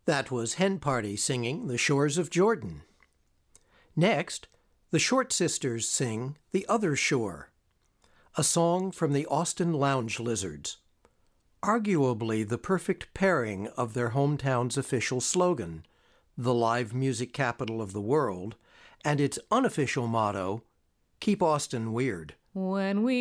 That was Hen Party singing The Shores of Jordan. Next, the Short Sisters sing The Other Shore, a song from the Austin Lounge Lizards, arguably the perfect pairing of their hometown's official slogan, the live music capital of the world, and its unofficial motto, Keep Austin Weird. When we